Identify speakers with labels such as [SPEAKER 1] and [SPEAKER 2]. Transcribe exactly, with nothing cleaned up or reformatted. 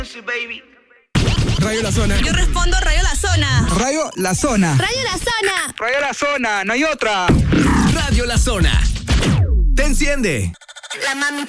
[SPEAKER 1] Radio La Zona.
[SPEAKER 2] Yo respondo Radio La Zona.
[SPEAKER 1] Radio La Zona.
[SPEAKER 2] Radio La Zona.
[SPEAKER 1] Radio La Zona, no hay otra.
[SPEAKER 3] Radio La Zona. Te enciende.
[SPEAKER 2] La mami